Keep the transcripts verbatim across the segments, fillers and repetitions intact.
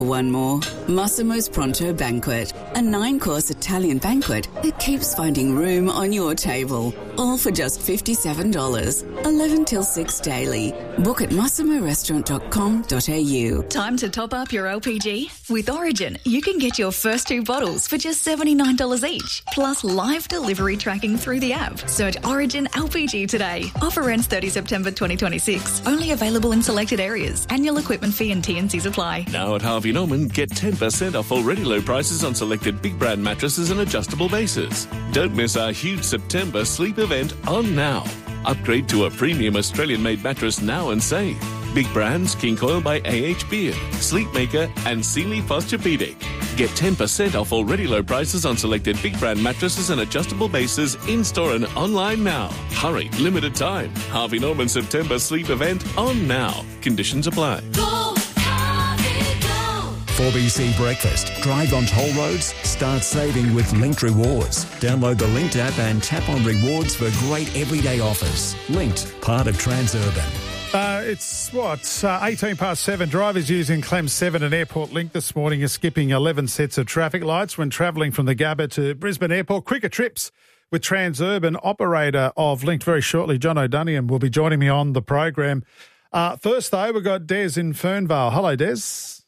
One more. Massimo's Pronto Banquet, a nine-course Italian banquet that keeps finding room on your table. All for just fifty-seven dollars. eleven till six daily. Book at massimo restaurant dot com dot a u. Time to top up your L P G? With Origin, you can get your first two bottles for just seventy-nine dollars each, plus live delivery tracking through the app. Search Origin L P G today. Offer ends thirtieth September twenty twenty-six. Only available in selected areas. Annual equipment fee and T and Cs apply. Now at Harvey Norman, get ten percent off already low prices on selected big brand mattresses and adjustable bases. Don't miss our huge September sleep event on now. Upgrade to a premium Australian-made mattress now and save. Big brands, King Coil by A H Beard, Sleepmaker and Sealy Posturepedic. Get ten percent off already low prices on selected big brand mattresses and adjustable bases in-store and online now. Hurry, limited time. Harvey Norman September sleep event on now. Conditions apply. Go, Harvey, go. four B C Breakfast. Drive on toll roads. Start saving with Linked Rewards. Download the Linked app and tap on rewards for great everyday offers. Linked, part of Transurban. Uh, it's, what, uh, eighteen past seven. Drivers using Clem seven and Airport Link this morning are skipping eleven sets of traffic lights when travelling from the Gabba to Brisbane Airport. Quicker trips with Transurban. Operator of Linked very shortly, John O'Dunian, will be joining me on the program. Uh, first, though, we've got Des in Fernvale. Hello, Des.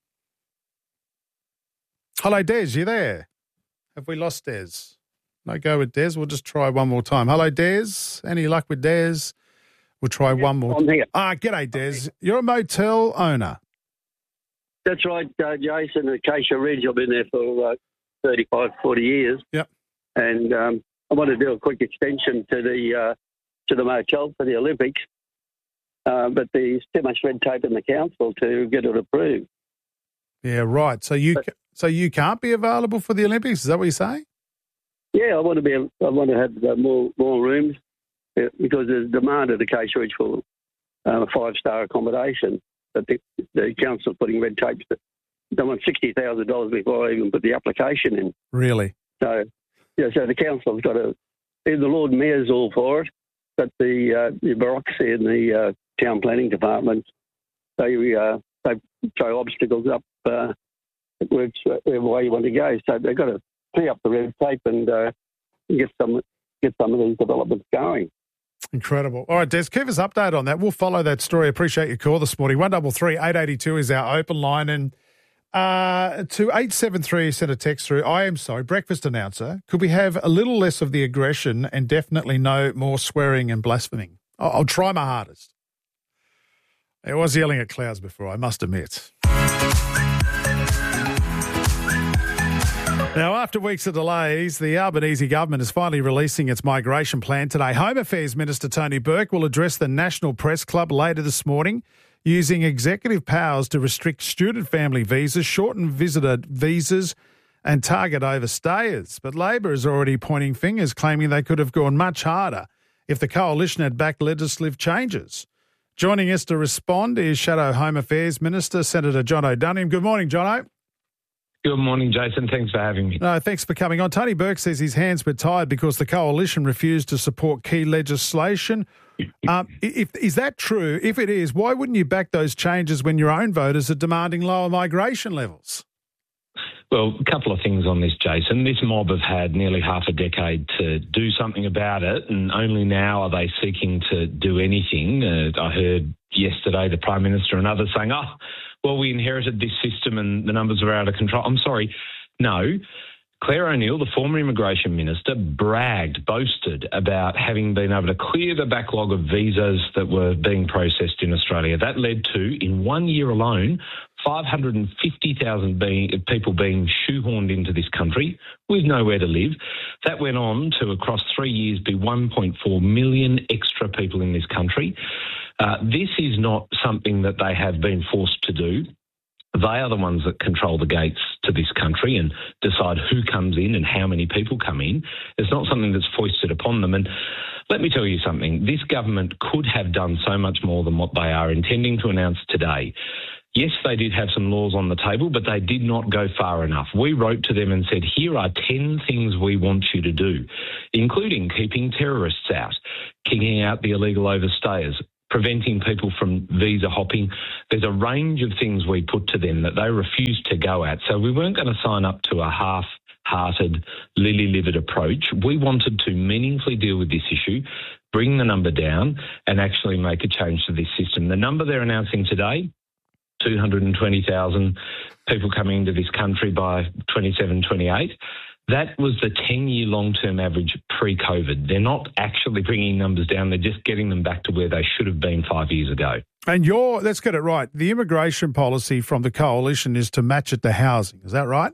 Hello, Des, you there? Have we lost Des? No go with Des. We'll just try one more time. Hello, Des. Any luck with Des? We'll try yeah, one more. I'm here. Ah, g'day, Des. You're a motel owner. That's right, uh, Jason. Acacia Ridge, I've been there for uh, thirty-five, forty years. Yep. And um, I want to do a quick extension to the uh, to the motel for the Olympics. Uh, but there's too much red tape in the council to get it approved. Yeah, right. So you But, so you can't be available for the Olympics? Is that what you're saying? yeah, I want to be. I want to have uh, more more rooms uh, because there's demand at Acacia Ridge for uh, five star accommodation. But the, the council's putting red tape. They want sixty thousand dollars before I even put the application in. Really? So, yeah, so the council's got to. The Lord Mayor's all for it, but the uh, the bureaucracy in the uh, town planning department, they uh, they throw obstacles up uh, wherever way you want to go. So they've got to clear up the red tape and uh, get some get some of these developments going. Incredible. All right, Des, keep us updated on that. We'll follow that story. Appreciate your call this morning. one double three eight eight two is our open line. And uh, to eight seven three, sent a text through. I am sorry, breakfast announcer. Could we have a little less of the aggression and definitely no more swearing and blaspheming? I'll, I'll try my hardest. I was yelling at clouds before, I must admit. Now, after weeks of delays, the Albanese government is finally releasing its migration plan today. Home Affairs Minister Tony Burke will address the National Press Club later this morning, using executive powers to restrict student family visas, shorten visitor visas and target overstayers. But Labor is already pointing fingers, claiming they could have gone much harder if the coalition had backed legislative changes. Joining us to respond is Shadow Home Affairs Minister, Senator John O'Dunian. Good morning, Jono. Good morning, Jason. Thanks for having me. No, thanks for coming on. Tony Burke says his hands were tied because the coalition refused to support key legislation. Um, if, is that true? If it is, why wouldn't you back those changes when your own voters are demanding lower migration levels? Well, a couple of things on this, Jason. This mob have had nearly half a decade to do something about it, and only now are they seeking to do anything. Uh, I heard yesterday the Prime Minister and others saying, oh, well, we inherited this system and the numbers are out of control. I'm sorry. No. Claire O'Neill, the former Immigration Minister, bragged, boasted about having been able to clear the backlog of visas that were being processed in Australia. That led to, in one year alone, five hundred fifty thousand being, people being shoehorned into this country with nowhere to live. That went on to, across three years, be one point four million extra people in this country. Uh, this is not something that they have been forced to do. They are the ones that control the gates to this country and decide who comes in and how many people come in. It's not something that's foisted upon them. And let me tell you something. This government could have done so much more than what they are intending to announce today. Yes, they did have some laws on the table, but they did not go far enough. We wrote to them and said, here are ten things we want you to do, including keeping terrorists out, kicking out the illegal overstayers, preventing people from visa hopping. There's a range of things we put to them that they refused to go at. So we weren't going to sign up to a half-hearted, lily-livered approach. We wanted to meaningfully deal with this issue, bring the number down and actually make a change to this system. The number they're announcing today, two hundred twenty thousand people coming into this country by twenty-seven, twenty-eight, that was the ten-year long-term average pre-COVID. They're not actually bringing numbers down. They're just getting them back to where they should have been five years ago. And you're, let's get it right, the immigration policy from the Coalition is to match it to housing. Is that right?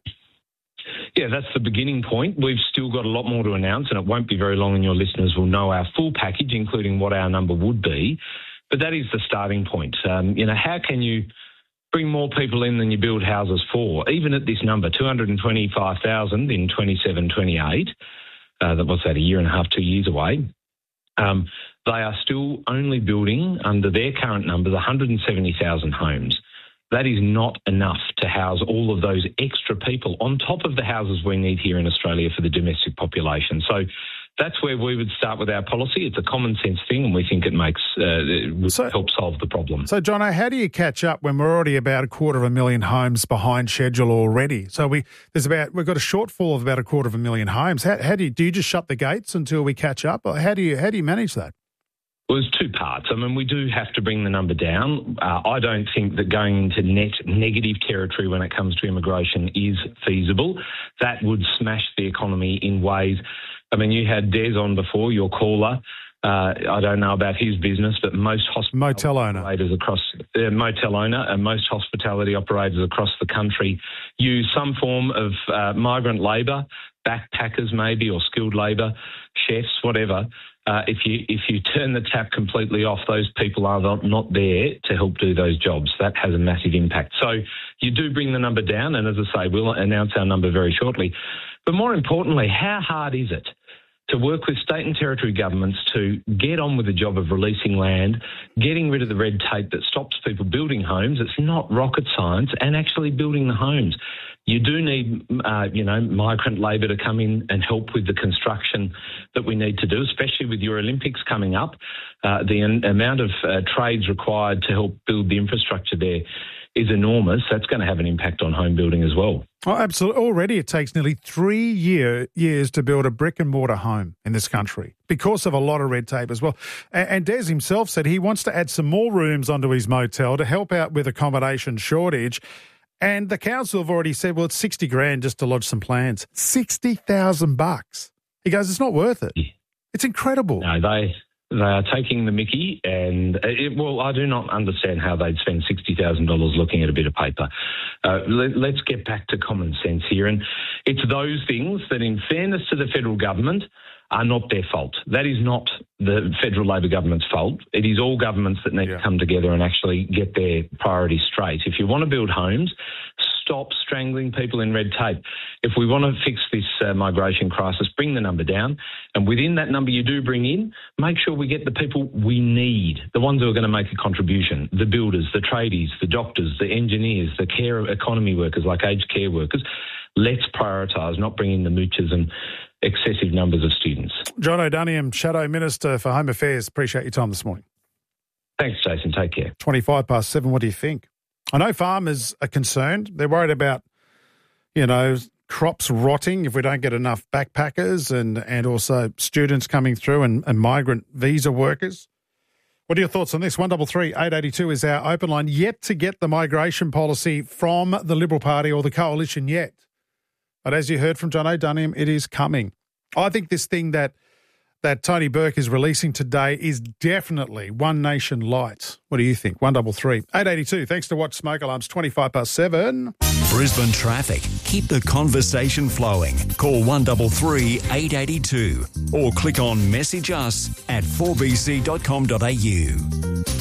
Yeah, that's the beginning point. We've still got a lot more to announce, and it won't be very long and your listeners will know our full package, including what our number would be. But that is the starting point. Um, you know, how can you bring more people in than you build houses for? Even at this number, two hundred twenty-five thousand in twenty-seven, twenty-eight, uh, that was that a year and a half, two years away, um, they are still only building, under their current numbers, one hundred seventy thousand homes. That is not enough to house all of those extra people on top of the houses we need here in Australia for the domestic population. So that's where we would start with our policy. It's a common sense thing, and we think it makes uh, it would So- help solve the problem. So, Jono, how do you catch up when we're already about a quarter of a million homes behind schedule already? So we there's about we've got a shortfall of about a quarter of a million homes. How, how do you do you just shut the gates until we catch up? Or how do you how do you manage that? Well, there's two parts. I mean, we do have to bring the number down. Uh, I don't think that going into net negative territory when it comes to immigration is feasible. That would smash the economy in ways. I mean, you had Des on before, your caller. Uh, I don't know about his business, but most hospitality Motel owner. operators across uh, motel owner and most hospitality operators across the country use some form of uh, migrant labour, backpackers maybe, or skilled labour, chefs, whatever. Uh, if you if you turn the tap completely off, those people are not, not there to help do those jobs. That has a massive impact. So you do bring the number down, and as I say, we'll announce our number very shortly. But more importantly, how hard is it to work with state and territory governments to get on with the job of releasing land, getting rid of the red tape that stops people building homes? It's not rocket science, and actually building the homes. You do need, uh, you know, migrant labour to come in and help with the construction that we need to do, especially with your Olympics coming up. Uh, the an- amount of uh, trades required to help build the infrastructure there is enormous. That's going to have an impact on home building as well. Oh, absolutely. Already it takes nearly three year, years to build a brick and mortar home in this country because of a lot of red tape as well. And, and Des himself said he wants to add some more rooms onto his motel to help out with accommodation shortage. And the council have already said, well, it's sixty grand just to lodge some plans. sixty thousand bucks. He goes, it's not worth it. It's incredible. No, they they are taking the mickey, and it, well, I do not understand how they'd spend sixty thousand dollars looking at a bit of paper. Uh, let, let's get back to common sense here, and it's those things that, in fairness to the federal government, are not their fault. That is not the federal Labor government's fault. It is all governments that need Yeah. to come together and actually get their priorities straight. If you want to build homes, stop strangling people in red tape. If we want to fix this uh, migration crisis, bring the number down. And within that number you do bring in, make sure we get the people we need, the ones who are going to make a contribution, the builders, the tradies, the doctors, the engineers, the care economy workers like aged care workers. Let's prioritise, not bring in the moochers and excessive numbers of students. John O'Duniam, Shadow Minister for Home Affairs. Appreciate your time this morning. Thanks, Jason. Take care. twenty-five past seven, what do you think? I know farmers are concerned. They're worried about, you know, crops rotting if we don't get enough backpackers and, and also students coming through and, and migrant visa workers. What are your thoughts on this? one three three, eight eight two is our open line. Yet to get the migration policy from the Liberal Party or the Coalition yet. But as you heard from John O'Duniam, it is coming. I think this thing that that Tony Burke is releasing today is definitely One Nation light. What do you think? one three three, eight eight two. Thanks to Watch Smoke Alarms, twenty-five past seven. Brisbane traffic. Keep the conversation flowing. Call one three three, eight eight two or click on message us at four b c dot com dot a u.